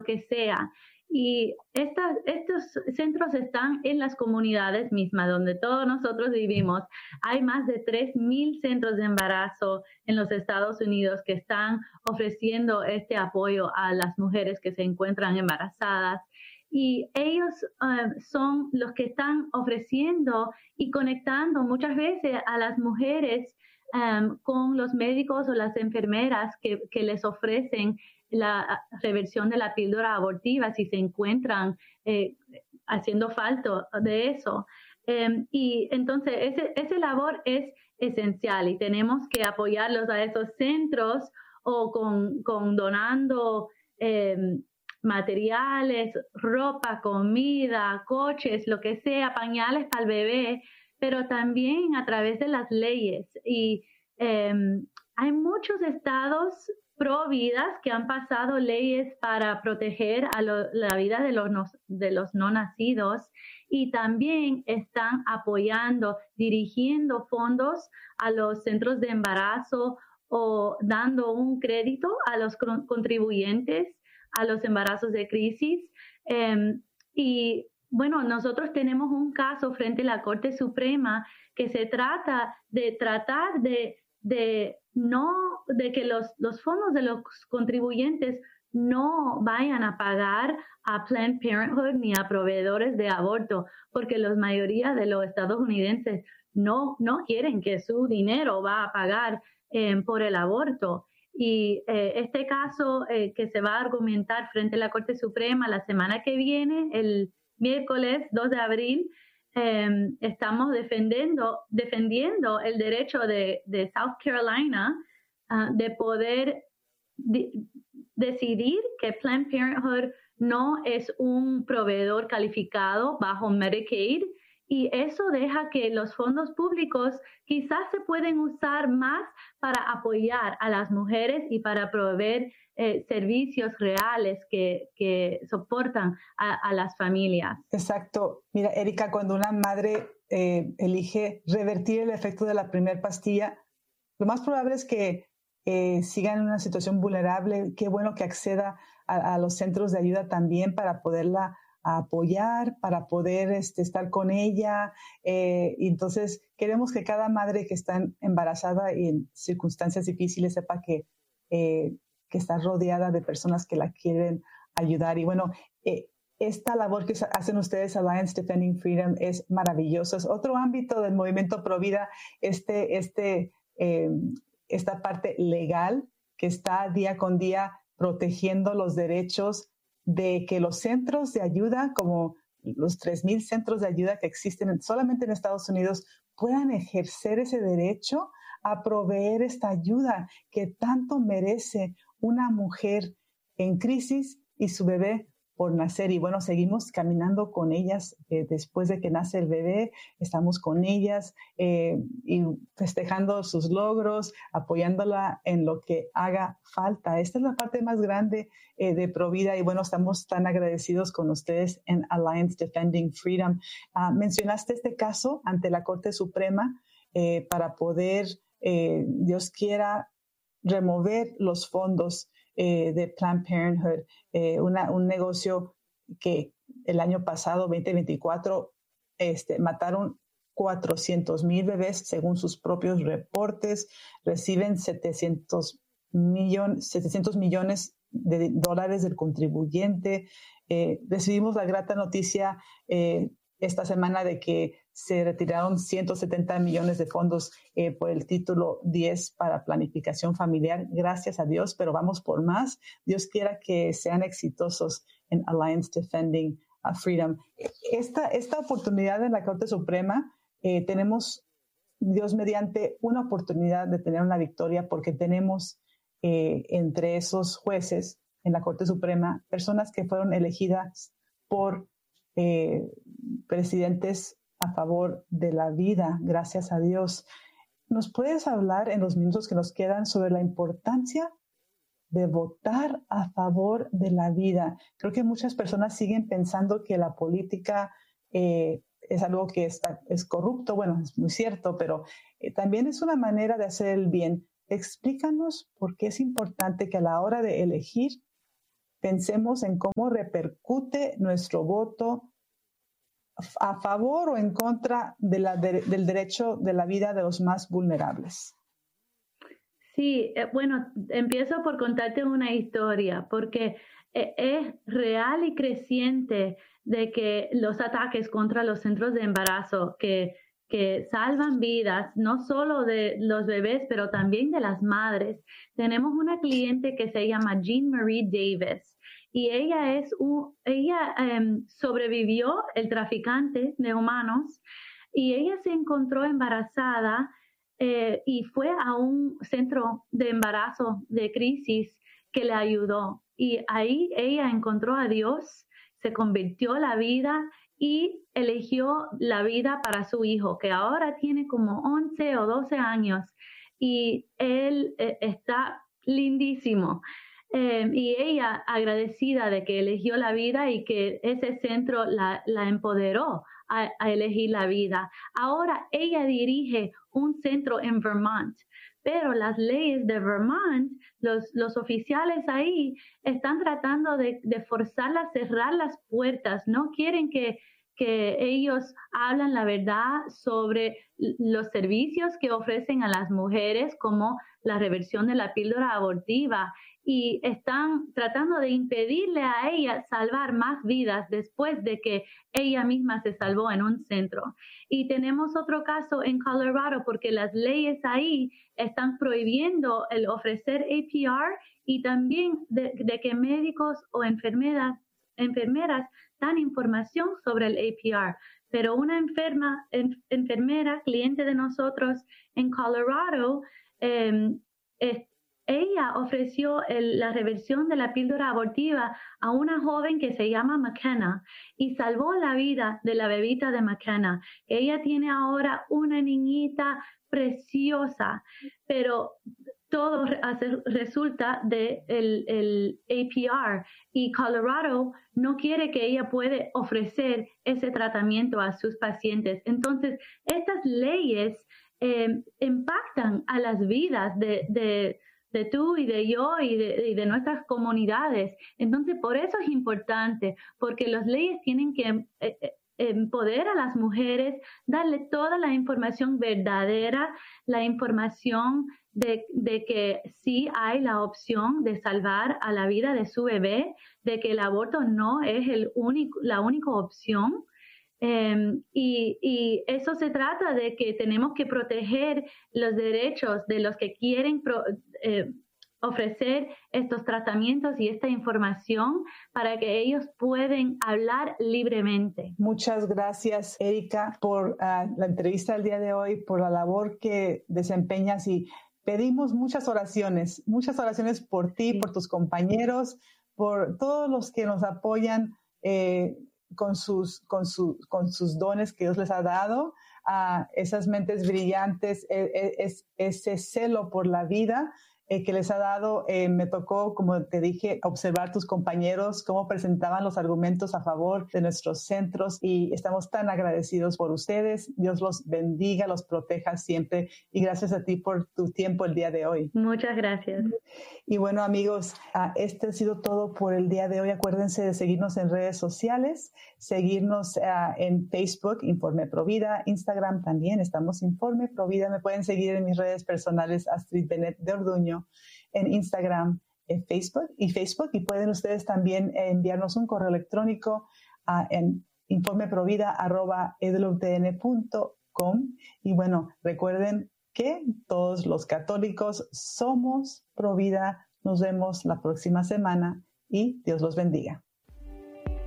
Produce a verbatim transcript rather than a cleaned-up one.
que sea. Y estas, estos centros están en las comunidades mismas, donde todos nosotros vivimos. Hay más de tres mil centros de embarazo en los Estados Unidos que están ofreciendo este apoyo a las mujeres que se encuentran embarazadas. Y ellos uh, son los que están ofreciendo y conectando muchas veces a las mujeres um, con los médicos o las enfermeras que, que les ofrecen la reversión de la píldora abortiva si se encuentran eh, haciendo falta de eso. Um, y entonces ese, ese labor es esencial y tenemos que apoyarlos a esos centros o con, con donando eh, materiales, ropa, comida, coches, lo que sea, pañales para el bebé, pero también a través de las leyes. Y eh, hay muchos estados pro vidas que han pasado leyes para proteger a lo, la vida de los, no, de los no nacidos y también están apoyando, dirigiendo fondos a los centros de embarazo o dando un crédito a los contribuyentes a los embarazos de crisis. Eh, y bueno, nosotros tenemos un caso frente a la Corte Suprema que se trata de tratar de, de no, de que los, los fondos de los contribuyentes no vayan a pagar a Planned Parenthood ni a proveedores de aborto, porque la mayoría de los estadounidenses no, no quieren que su dinero va a pagar eh, por el aborto. Y eh, este caso eh, que se va a argumentar frente a la Corte Suprema la semana que viene, el miércoles dos de abril, eh, estamos defendiendo, defendiendo el derecho de, de South Carolina uh, de poder de, decidir que Planned Parenthood no es un proveedor calificado bajo Medicaid. Y eso deja que los fondos públicos quizás se pueden usar más para apoyar a las mujeres y para proveer eh, servicios reales que, que soportan a, a las familias. Exacto. Mira, Erika, cuando una madre eh, elige revertir el efecto de la primera pastilla, lo más probable es que eh, siga en una situación vulnerable. Qué bueno que acceda a, a los centros de ayuda también para poderla a apoyar, para poder este, estar con ella. Eh, y entonces queremos que cada madre que está embarazada y en circunstancias difíciles sepa que, eh, que está rodeada de personas que la quieren ayudar. Y bueno, eh, esta labor que hacen ustedes, Alliance Defending Freedom, es maravillosa. Es otro ámbito del movimiento Pro Vida, este, este, eh, esta parte legal que está día con día protegiendo los derechos de que los centros de ayuda, como los tres mil centros de ayuda que existen solamente en Estados Unidos, puedan ejercer ese derecho a proveer esta ayuda que tanto merece una mujer en crisis y su bebé por nacer. Y bueno, seguimos caminando con ellas eh, después de que nace el bebé, estamos con ellas eh, y festejando sus logros, apoyándola en lo que haga falta. Esta es la parte más grande eh, de Provida y bueno, estamos tan agradecidos con ustedes en Alliance Defending Freedom. Uh, mencionaste este caso ante la Corte Suprema eh, para poder, eh, Dios quiera, remover los fondos Eh, de Planned Parenthood, eh, una, un negocio que el año pasado, veinte veinticuatro, este, mataron cuatrocientos mil bebés según sus propios reportes, reciben setecientos, millon, setecientos millones de dólares del contribuyente. Eh, recibimos la grata noticia eh, esta semana de que se retiraron ciento setenta millones de fondos eh, por el título diez para planificación familiar. Gracias a Dios, pero vamos por más. Dios quiera que sean exitosos en Alliance Defending uh, Freedom. Esta, esta oportunidad en la Corte Suprema, eh, tenemos, Dios mediante, una oportunidad de tener una victoria porque tenemos eh, entre esos jueces en la Corte Suprema personas que fueron elegidas por eh, presidentes a favor de la vida, gracias a Dios. ¿Nos puedes hablar en los minutos que nos quedan sobre la importancia de votar a favor de la vida? Creo que muchas personas siguen pensando que la política eh, es algo que está, es corrupto. Bueno, es muy cierto, pero eh, también es una manera de hacer el bien. Explícanos por qué es importante que a la hora de elegir pensemos en cómo repercute nuestro voto a favor o en contra de la, de, del derecho de la vida de los más vulnerables. Sí, eh, bueno, empiezo por contarte una historia, porque eh, es real y creciente de que los ataques contra los centros de embarazo que, que salvan vidas, no solo de los bebés, pero también de las madres. Tenemos una cliente que se llama Jean Marie Davis, y ella, es un, ella eh, sobrevivió el traficante de humanos, y ella se encontró embarazada eh, y fue a un centro de embarazo de crisis que le ayudó. Y ahí ella encontró a Dios, se convirtió la vida y eligió la vida para su hijo, que ahora tiene como once o doce años, y él eh, está lindísimo. Eh, y ella agradecida de que eligió la vida y que ese centro la, la empoderó a, a elegir la vida. Ahora ella dirige un centro en Vermont, pero las leyes de Vermont, los, los oficiales ahí están tratando de, de forzarla a cerrar las puertas. No quieren que, que ellos hablen la verdad sobre los servicios que ofrecen a las mujeres, como la reversión de la píldora abortiva, y están tratando de impedirle a ella salvar más vidas después de que ella misma se salvó en un centro. Y tenemos otro caso en Colorado, porque las leyes ahí están prohibiendo el ofrecer A P R, y también de, de que médicos o enfermeras, enfermeras dan información sobre el A P R. Pero una enferma, en, enfermera, cliente de nosotros en Colorado, eh, es, ella ofreció el, la reversión de la píldora abortiva a una joven que se llama McKenna, y salvó la vida de la bebita de McKenna. Ella tiene ahora una niñita preciosa, pero todo hace, resulta de el, el A P R, y Colorado no quiere que ella pueda ofrecer ese tratamiento a sus pacientes. Entonces, estas leyes eh, impactan a las vidas de, de, de tú y de yo y de, y de nuestras comunidades. Entonces, por eso es importante, porque las leyes tienen que eh, empoderar a las mujeres, darle toda la información verdadera, la información De, de que sí hay la opción de salvar a la vida de su bebé, de que el aborto no es el único, la única opción. Eh, y, y eso se trata de que tenemos que proteger los derechos de los que quieren pro, eh, ofrecer estos tratamientos y esta información para que ellos puedan hablar libremente. Muchas gracias, Erika, por uh, la entrevista del día de hoy, por la labor que desempeñas, y pedimos muchas oraciones, muchas oraciones por ti, sí, por tus compañeros, por todos los que nos apoyan eh, con, sus, con, su, con sus dones que Dios les ha dado, a esas mentes brillantes, eh, es, ese celo por la vida eh, que les ha dado. Eh, me tocó, como te dije, observar tus compañeros, cómo presentaban los argumentos a favor de nuestros centros, y estamos tan agradecidos por ustedes. Dios los bendiga, los proteja siempre, y gracias a ti por tu tiempo el día de hoy. Muchas gracias. Y bueno, amigos, uh, este ha sido todo por el día de hoy. Acuérdense de seguirnos en redes sociales, seguirnos uh, en Facebook, Informe Provida, Instagram también, estamos Informe Provida. Me pueden seguir en mis redes personales, Astrid Benet de Orduño, en Instagram, en Facebook y Facebook, y pueden ustedes también enviarnos un correo electrónico uh, en informeprovida arroba e w t n punto com. Y bueno, recuerden que todos los católicos somos Provida. Nos vemos la próxima semana y Dios los bendiga.